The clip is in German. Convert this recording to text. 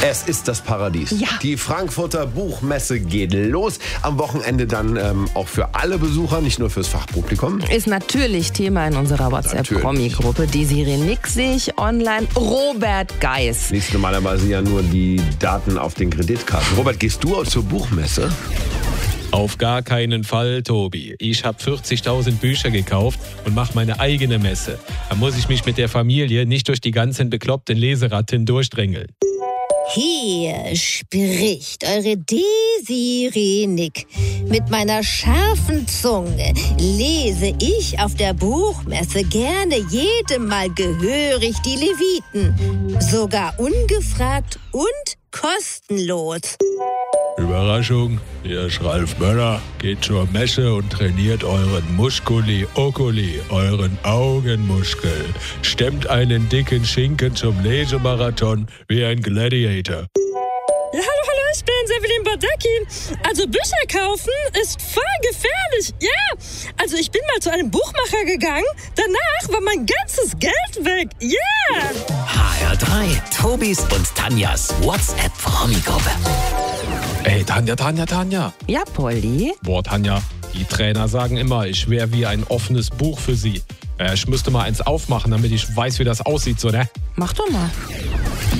Es ist das Paradies. Ja. Die Frankfurter Buchmesse geht los. Am Wochenende dann auch für alle Besucher, nicht nur fürs Fachpublikum. Ist natürlich Thema in unserer WhatsApp-Promi-Gruppe. Desiree Nick sehe ich online. Robert Geis. Liest normalerweise ja nur die Daten auf den Kreditkarten. Robert, gehst du zur Buchmesse? Auf gar keinen Fall, Tobi. Ich habe 40.000 Bücher gekauft und mache meine eigene Messe. Da muss ich mich mit der Familie nicht durch die ganzen bekloppten Leseratten durchdrängeln. Hier spricht eure Desiree Nick. Mit meiner scharfen Zunge lese ich auf der Buchmesse gerne jedem Mal gehörig die Leviten. Sogar ungefragt und kostenlos. Überraschung, hier ist Ralf Möller. Geht zur Messe und trainiert euren Musculi Oculi, euren Augenmuskel. Stemmt einen dicken Schinken zum Lesemarathon wie ein Gladiator. Ja, hallo, ich bin Sevelin Badakin. Also Bücher kaufen ist voll gefährlich. Ja, also ich bin mal zu einem Buchmacher gegangen. Danach war mein ganzes Geld weg. Yeah! HR3, Tobis und Tanjas WhatsApp-Promi-Gruppe. Ey, Tanja. Ja, Polly? Boah, Tanja, die Trainer sagen immer, ich wäre wie ein offenes Buch für sie. Ich müsste mal eins aufmachen, damit ich weiß, wie das aussieht, so, ne? Mach doch mal.